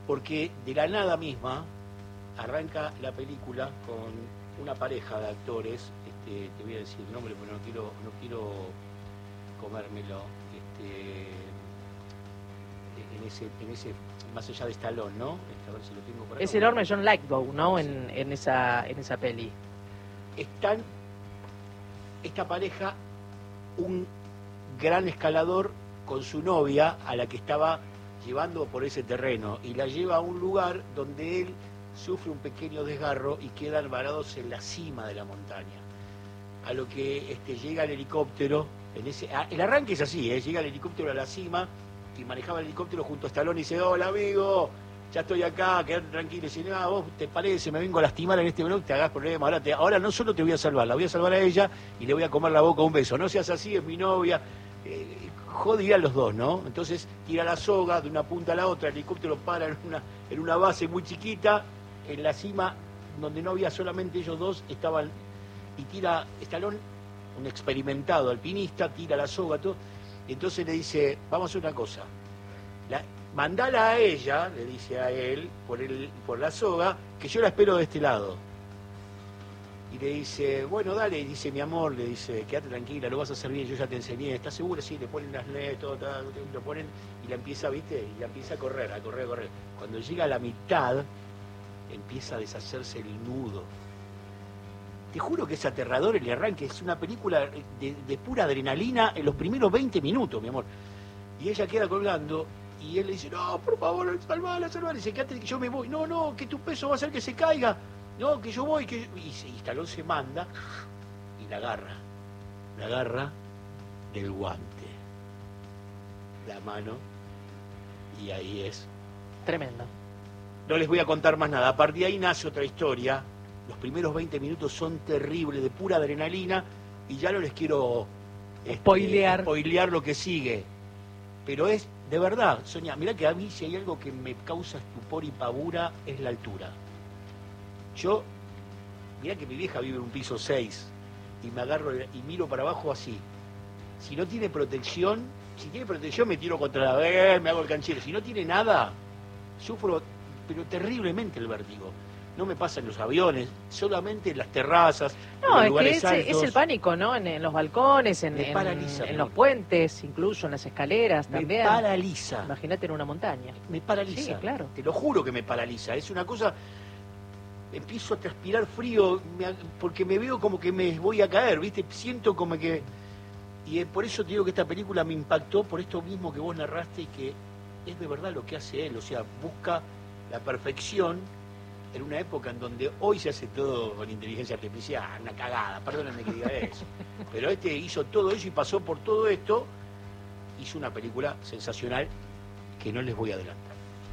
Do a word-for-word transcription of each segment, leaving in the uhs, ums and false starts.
porque de la nada misma arranca la película con una pareja de actores, este, te voy a decir el nombre porque no quiero, no quiero comérmelo, este, en ese, en ese, más allá de Stallone, ¿no? Este, a ver si lo tengo por acá. Es enorme John Lithgow, ¿no? Sí. En, en, esa, en esa peli. Están, esta pareja, un gran escalador con su novia a la que estaba llevando por ese terreno y la lleva a un lugar donde él sufre un pequeño desgarro y quedan varados en la cima de la montaña. A lo que este, llega el helicóptero, en ese, el arranque es así, ¿eh? Llega el helicóptero a la cima y manejaba el helicóptero junto a Stallone y dice, hola amigo, ya estoy acá, quédate tranquilo. Y dice, no, vos te parece, me vengo a lastimar en este blog, te hagas problema, ahora, te, ahora no solo te voy a salvar, la voy a salvar a ella y le voy a comer la boca un beso, no seas así, es mi novia. Eh, jodía a los dos, ¿no? Entonces tira la soga de una punta a la otra, el helicóptero para en una, en una base muy chiquita, en la cima, donde no había solamente ellos dos, estaban, y tira, Stallone, un experimentado alpinista, tira la soga, todo, y entonces le dice, vamos a hacer una cosa, la, mandala a ella, le dice a él, por, el, por la soga, que yo la espero de este lado. Y le dice, bueno, dale, y dice, mi amor, le dice, quédate tranquila, lo vas a hacer bien, yo ya te enseñé, ¿estás segura? Sí, le ponen las leyes, todo, todo, lo ponen, y la empieza, ¿viste? Y la empieza a correr, a correr, a correr. Cuando llega a la mitad, empieza a deshacerse el nudo. Te juro que es aterrador el arranque, es una película de, de pura adrenalina en los primeros veinte minutos, mi amor. Y ella queda colgando, y él le dice, no, por favor, salvala, salvala, dice, quédate que yo me voy. No, no, que tu peso va a hacer que se caiga. No, que yo voy, que... Y, y Stallone se manda y la agarra. La agarra del guante. La mano. Y ahí es. Tremendo. No les voy a contar más nada. A partir de ahí nace otra historia. Los primeros veinte minutos son terribles, de pura adrenalina. Y ya no les quiero... Este, spoilear. Spoilear lo que sigue. Pero es, de verdad, Sonia, mirá que a mí si hay algo que me causa estupor y pavura es la altura. Yo, mirá que mi vieja vive en un piso seis y me agarro y miro para abajo así. Si no tiene protección, si tiene protección me tiro contra la vez, me hago el canchero. Si no tiene nada, sufro, pero terriblemente el vértigo. No me pasa en los aviones, solamente en las terrazas, no, en los es lugares que es, es el pánico, ¿no? En, en los balcones, en, en, paraliza, en los puentes, incluso en las escaleras me también. Me paraliza. Imagínate en una montaña. Me paraliza. Sí, claro. Te lo juro que me paraliza. Es una cosa... Empiezo a transpirar frío me, porque me veo como que me voy a caer, ¿viste? Siento como que... Y por eso te digo que esta película me impactó por esto mismo que vos narraste y que es de verdad lo que hace él. O sea, busca la perfección en una época en donde hoy se hace todo con inteligencia artificial, una cagada, perdónenme que diga eso. Pero este hizo todo eso y pasó por todo esto, hizo una película sensacional que no les voy a adelantar.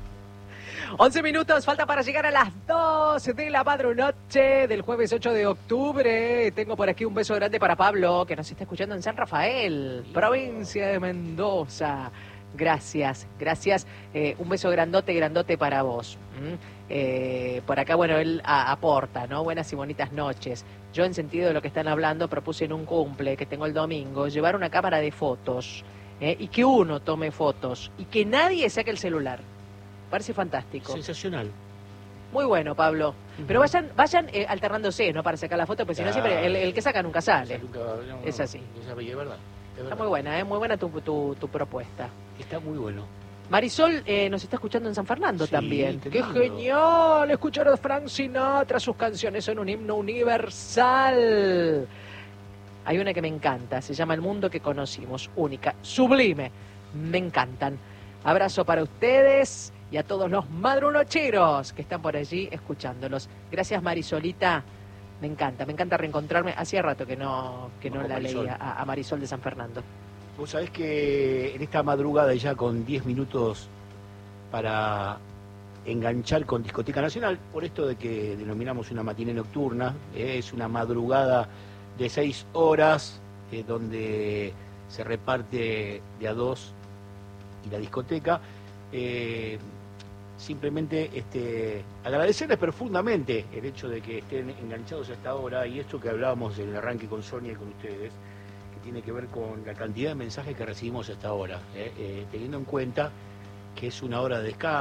once minutos, falta para llegar a las dos de la madrugada del jueves ocho de octubre. Tengo por aquí un beso grande para Pablo, que nos está escuchando en San Rafael, provincia de Mendoza. Gracias, gracias. Eh, un beso grandote, grandote para vos. ¿Mm? Eh, por acá, bueno, él a, aporta, ¿no? Buenas y bonitas noches. Yo, en sentido de lo que están hablando, propuse en un cumple que tengo el domingo, llevar una cámara de fotos, ¿eh? Y que uno tome fotos y que nadie saque el celular. Parece fantástico. Sensacional. Muy bueno, Pablo. Uh-huh. Pero vayan vayan eh, alternándose, ¿no? Para sacar la foto, porque claro, si no siempre el, el que saca nunca sale. Nunca, no, es así. No, no, es verdad, es verdad. Está muy buena, ¿eh? Muy buena tu, tu, tu propuesta. Está muy bueno. Marisol eh, nos está escuchando en San Fernando, sí, también. ¡Qué lindo. Genial! Escuchar a Frank Sinatra, sus canciones son un himno universal. Hay una que me encanta, se llama El mundo que conocimos, única, sublime. Me encantan. Abrazo para ustedes y a todos los madrunocheros que están por allí escuchándolos. Gracias, Marisolita. Me encanta, me encanta reencontrarme. Hacía rato que no, que no, no la Marisol. leía a, a Marisol de San Fernando. Vos sabés que en esta madrugada, ya con diez minutos para enganchar con Discoteca Nacional, por esto de que denominamos una matiné nocturna, eh, es una madrugada de seis horas, eh, donde se reparte de a dos y la discoteca. Eh, simplemente este, agradecerles profundamente el hecho de que estén enganchados hasta ahora y esto que hablábamos en el arranque con Sonia y con ustedes, que tiene que ver con la cantidad de mensajes que recibimos hasta ahora, eh, eh, teniendo en cuenta que es una hora de descanso.